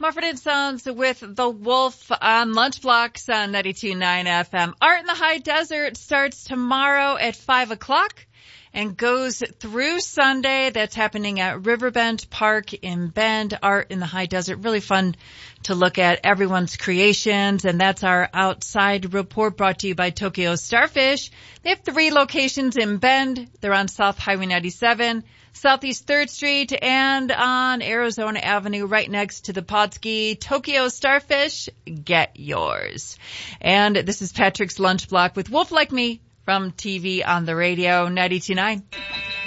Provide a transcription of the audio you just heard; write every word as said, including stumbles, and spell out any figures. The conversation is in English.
Mumford and Sons with The Wolf on Lunch Blocks on ninety-two point nine F M. Art in the High Desert starts tomorrow at five o'clock and goes through Sunday. That's happening at Riverbend Park in Bend. Art in the High Desert. Really fun to look at everyone's creations. And that's our outside report brought to you by Tokyo Starfish. They have three locations in Bend. They're on South Highway ninety-seven. Southeast third Street and on Arizona Avenue right next to the Podski. Tokyo Starfish, get yours. And this is Patrick's Lunch Block with Wolf Like Me from T V on the radio, ninety-two point nine.